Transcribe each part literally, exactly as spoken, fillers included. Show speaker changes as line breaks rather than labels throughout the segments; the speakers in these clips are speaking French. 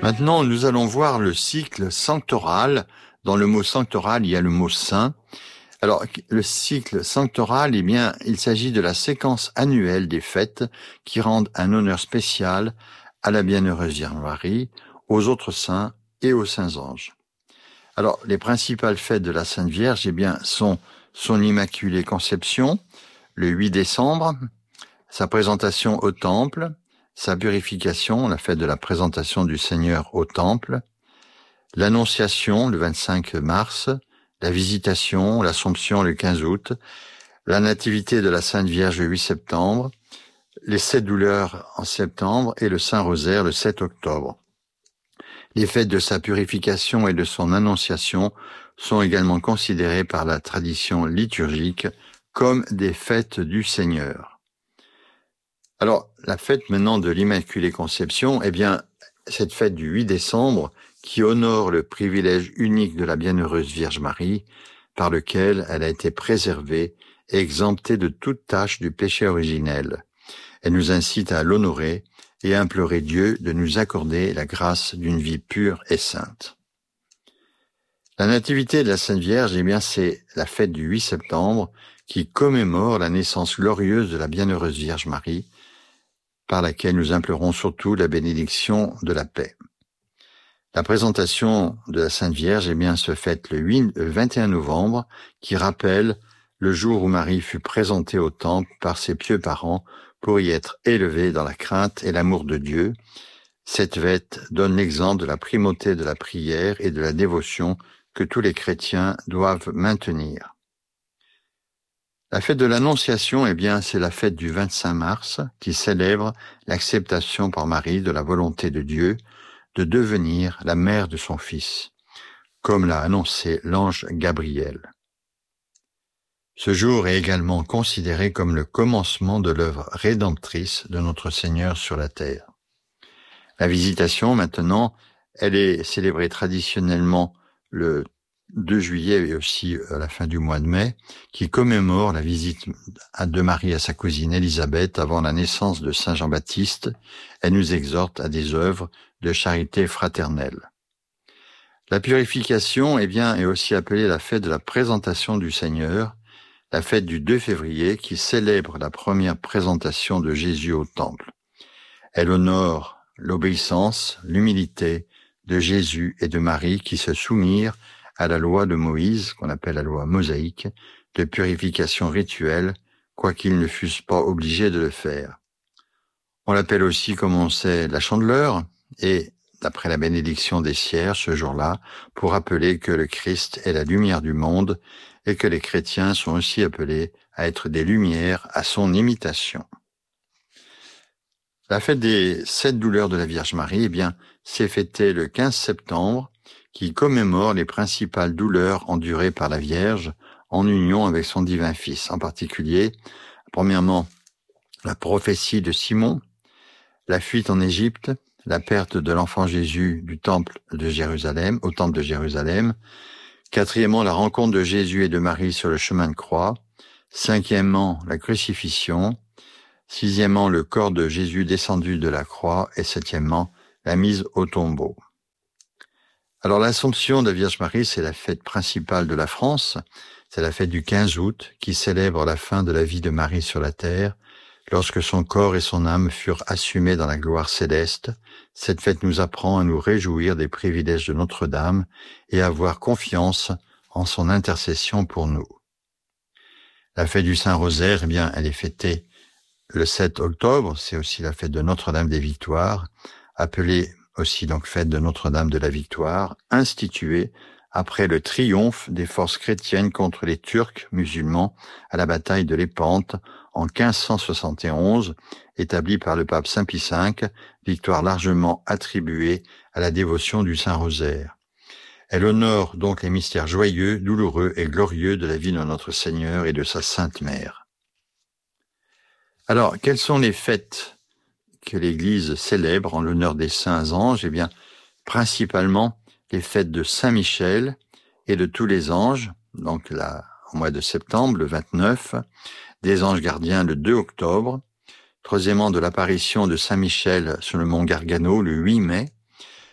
Maintenant, nous allons voir le cycle sanctoral. Dans le mot sanctoral, il y a le mot saint. Alors, le cycle sanctoral, eh bien, il s'agit de la séquence annuelle des fêtes qui rendent un honneur spécial à la Bienheureuse Vierge Marie, aux autres saints et aux saints anges. Alors, les principales fêtes de la Sainte Vierge, eh bien, sont son Immaculée Conception, le huit décembre, sa présentation au Temple, sa purification, la fête de la présentation du Seigneur au Temple, l'Annonciation, le vingt-cinq mars, la Visitation, l'Assomption, le quinze août, la Nativité de la Sainte Vierge, le huit septembre, les sept douleurs en septembre et le Saint-Rosaire, le sept octobre. Les fêtes de sa purification et de son Annonciation sont également considérées par la tradition liturgique comme des fêtes du Seigneur. Alors, la fête maintenant de l'Immaculée Conception, eh bien, cette fête du huit décembre, qui honore le privilège unique de la Bienheureuse Vierge Marie, par lequel elle a été préservée et exemptée de toute tâche du péché originel. Elle nous incite à l'honorer et à implorer Dieu de nous accorder la grâce d'une vie pure et sainte. La Nativité de la Sainte Vierge, eh bien, c'est la fête du huit septembre qui commémore la naissance glorieuse de la Bienheureuse Vierge Marie, par laquelle nous implorons surtout la bénédiction de la paix. La présentation de la Sainte Vierge, eh bien, se fête le, huit, le vingt et un novembre, qui rappelle le jour où Marie fut présentée au Temple par ses pieux parents pour y être élevée dans la crainte et l'amour de Dieu. Cette fête donne l'exemple de la primauté de la prière et de la dévotion que tous les chrétiens doivent maintenir. La fête de l'Annonciation, eh bien, c'est la fête du vingt-cinq mars qui célèbre l'acceptation par Marie de la volonté de Dieu de devenir la mère de son Fils, comme l'a annoncé l'ange Gabriel. Ce jour est également considéré comme le commencement de l'œuvre rédemptrice de notre Seigneur sur la terre. La Visitation, maintenant, elle est célébrée traditionnellement le deux juillet et aussi à la fin du mois de mai, qui commémore la visite de Marie à sa cousine Élisabeth avant la naissance de Saint Jean-Baptiste. Elle nous exhorte à des œuvres de charité fraternelle. La purification, eh bien, est aussi appelée la fête de la présentation du Seigneur, la fête du deux février qui célèbre la première présentation de Jésus au Temple. Elle honore l'obéissance, l'humilité de Jésus et de Marie qui se soumirent à la loi de Moïse, qu'on appelle la loi mosaïque, de purification rituelle, quoiqu'ils ne fussent pas obligés de le faire. On l'appelle aussi, comme on sait, la Chandeleur, et d'après la bénédiction des cierges ce jour-là, pour rappeler que le Christ est la lumière du monde et que les chrétiens sont aussi appelés à être des lumières à son imitation. La fête des sept douleurs de la Vierge Marie, eh bien, c'est fêtée le quinze septembre, qui commémore les principales douleurs endurées par la Vierge en union avec son divin Fils. En particulier, premièrement, la prophétie de Simon, la fuite en Égypte, la perte de l'enfant Jésus du temple de Jérusalem, au temple de Jérusalem. Quatrièmement, la rencontre de Jésus et de Marie sur le chemin de croix. Cinquièmement, la crucifixion. Sixièmement, le corps de Jésus descendu de la croix. Et septièmement, la mise au tombeau. Alors, l'Assomption de la Vierge Marie, c'est la fête principale de la France. C'est la fête du quinze août qui célèbre la fin de la vie de Marie sur la terre, lorsque son corps et son âme furent assumés dans la gloire céleste. Cette fête nous apprend à nous réjouir des privilèges de Notre-Dame et à avoir confiance en son intercession pour nous. La fête du Saint-Rosaire, eh bien, elle est fêtée le sept octobre. C'est aussi la fête de Notre-Dame des Victoires, appelée aussi donc fête de Notre-Dame de la Victoire, instituée après le triomphe des forces chrétiennes contre les Turcs musulmans à la bataille de Lépante en quinze cent soixante et onze, établie par le pape Saint Pie cinq, victoire largement attribuée à la dévotion du Saint-Rosaire. Elle honore donc les mystères joyeux, douloureux et glorieux de la vie de notre Seigneur et de sa Sainte Mère. Alors, quelles sont les fêtes que l'Église célèbre en l'honneur des saints anges? Eh bien, principalement les fêtes de Saint-Michel et de tous les anges, donc là, au mois de septembre, le vingt-neuf, des anges gardiens le deux octobre, troisièmement de l'apparition de Saint-Michel sur le mont Gargano le huit mai,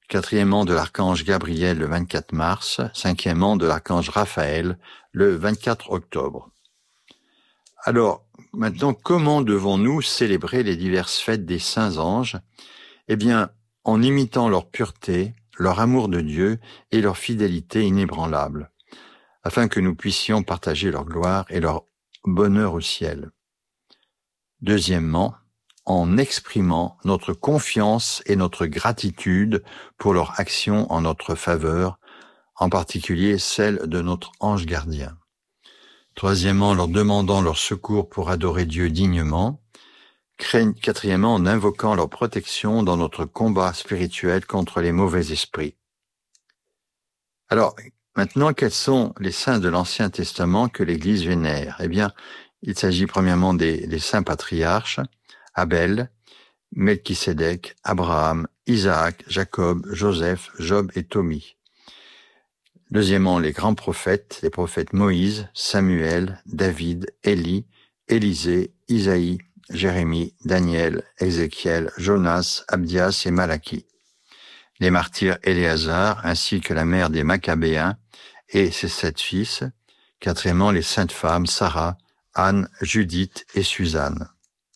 Quatrièmement, de l'archange Gabriel le vingt-quatre mars. Cinquièmement, de l'archange Raphaël le vingt-quatre octobre. Alors, maintenant, comment devons-nous célébrer les diverses fêtes des saints anges? Eh bien, en imitant leur pureté, leur amour de Dieu et leur fidélité inébranlable, afin que nous puissions partager leur gloire et leur bonheur au ciel. Deuxièmement, en exprimant notre confiance et notre gratitude pour leur action en notre faveur, en particulier celle de notre ange gardien. Troisièmement, en leur demandant leur secours pour adorer Dieu dignement. Quatrièmement, en invoquant leur protection dans notre combat spirituel contre les mauvais esprits. Alors, maintenant, quels sont les saints de l'Ancien Testament que l'Église vénère? Eh bien, il s'agit premièrement des, des saints patriarches, Abel, Melchisédek, Abraham, Isaac, Jacob, Joseph, Job et Tomie. Deuxièmement, les grands prophètes, les prophètes Moïse, Samuel, David, Élie, Élisée, Isaïe, Jérémie, Daniel, Ézéchiel, Jonas, Abdias et Malachie. Les martyrs Éléazar, ainsi que la mère des Maccabéens et ses sept fils. Quatrièmement, les saintes femmes Sarah, Anne, Judith et Suzanne.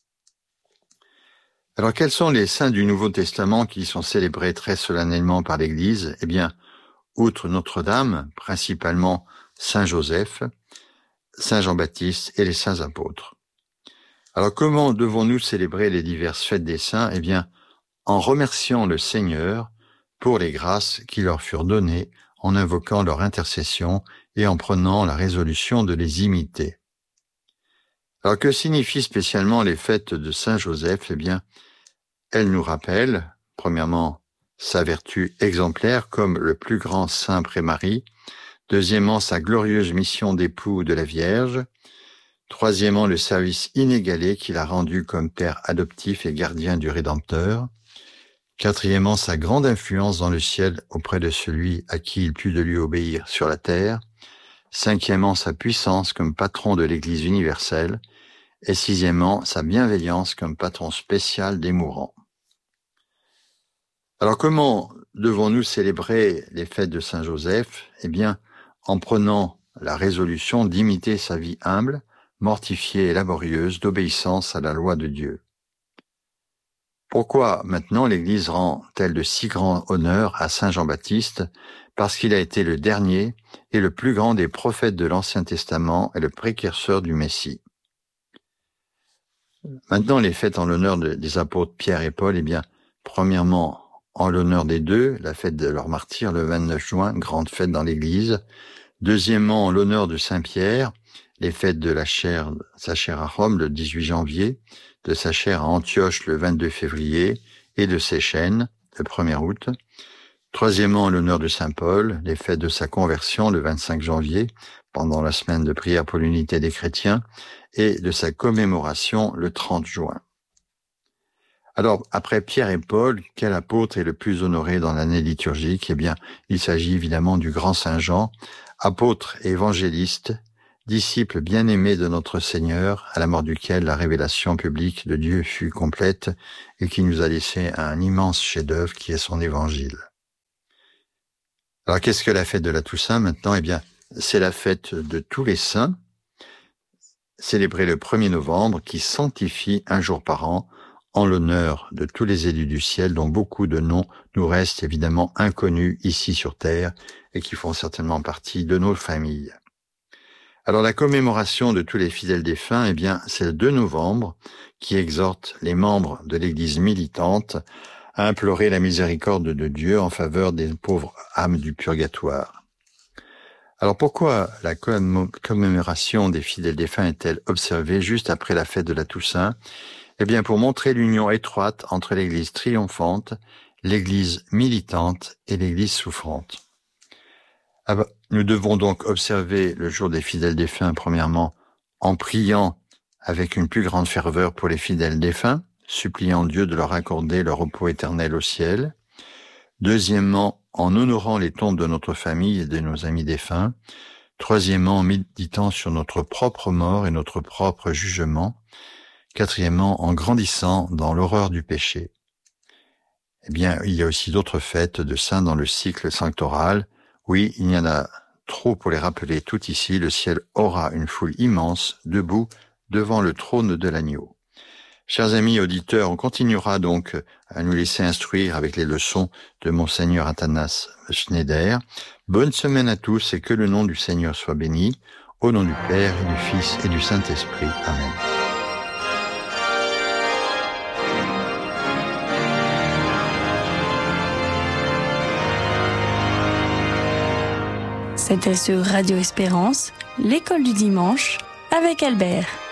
Alors, quels sont les saints du Nouveau Testament qui sont célébrés très solennellement par l'Église? Eh bien, outre Notre-Dame, principalement Saint Joseph, Saint Jean-Baptiste et les saints apôtres. Alors, comment devons-nous célébrer les diverses fêtes des saints? Eh bien, en remerciant le Seigneur pour les grâces qui leur furent données, en invoquant leur intercession et en prenant la résolution de les imiter. Alors, que signifient spécialement les fêtes de Saint Joseph? Eh bien, elles nous rappellent, premièrement, sa vertu exemplaire comme le plus grand saint pré-Marie. Deuxièmement, sa glorieuse mission d'époux de la Vierge. Troisièmement, le service inégalé qu'il a rendu comme père adoptif et gardien du Rédempteur. Quatrièmement, sa grande influence dans le ciel auprès de celui à qui il put de lui obéir sur la terre. Cinquièmement, sa puissance comme patron de l'Église universelle. Et sixièmement, sa bienveillance comme patron spécial des mourants. Alors, comment devons-nous célébrer les fêtes de Saint Joseph? Eh bien, en prenant la résolution d'imiter sa vie humble, mortifiée et laborieuse d'obéissance à la loi de Dieu. Pourquoi maintenant l'Église rend-elle de si grand honneur à Saint Jean-Baptiste? Parce qu'il a été le dernier et le plus grand des prophètes de l'Ancien Testament et le précurseur du Messie. Maintenant, les fêtes en l'honneur de, des apôtres Pierre et Paul, eh bien, premièrement, en l'honneur des deux, la fête de leur martyr le vingt-neuf juin, grande fête dans l'Église. Deuxièmement, en l'honneur de Saint Pierre, les fêtes de la chaire, sa chaire à Rome le dix-huit janvier, de sa chaire à Antioche le vingt-deux février et de ses chaînes le premier août. Troisièmement, en l'honneur de Saint Paul, les fêtes de sa conversion le vingt-cinq janvier, pendant la semaine de prière pour l'unité des chrétiens, et de sa commémoration le trente juin. Alors, après Pierre et Paul, quel apôtre est le plus honoré dans l'année liturgique? Eh bien, il s'agit évidemment du grand Saint Jean, apôtre et évangéliste, disciple bien-aimé de notre Seigneur, à la mort duquel la révélation publique de Dieu fut complète et qui nous a laissé un immense chef-d'œuvre qui est son évangile. Alors, qu'est-ce que la fête de la Toussaint maintenant? Eh bien, c'est la fête de tous les saints, célébrée le premier novembre, qui sanctifie un jour par an en l'honneur de tous les élus du ciel, dont beaucoup de noms nous restent évidemment inconnus ici sur terre et qui font certainement partie de nos familles. Alors la commémoration de tous les fidèles défunts, eh bien, c'est le deux novembre qui exhorte les membres de l'Église militante à implorer la miséricorde de Dieu en faveur des pauvres âmes du purgatoire. Alors pourquoi la commémoration des fidèles défunts est-elle observée juste après la fête de la Toussaint? Eh bien, pour montrer l'union étroite entre l'Église triomphante, l'Église militante et l'Église souffrante. Nous devons donc observer le jour des fidèles défunts, premièrement, en priant avec une plus grande ferveur pour les fidèles défunts, suppliant Dieu de leur accorder leur repos éternel au ciel. Deuxièmement, en honorant les tombes de notre famille et de nos amis défunts. Troisièmement, en méditant sur notre propre mort et notre propre jugement. Quatrièmement, en grandissant dans l'horreur du péché. Eh bien, il y a aussi d'autres fêtes de saints dans le cycle sanctoral. Oui, il y en a trop pour les rappeler tout ici. Le ciel aura une foule immense, debout, devant le trône de l'agneau. Chers amis auditeurs, on continuera donc à nous laisser instruire avec les leçons de Monseigneur Athanas Schneider. Bonne semaine à tous et que le nom du Seigneur soit béni. Au nom du Père et du Fils et du Saint-Esprit. Amen.
C'était sur Radio Espérance, l'école du dimanche, avec Albert.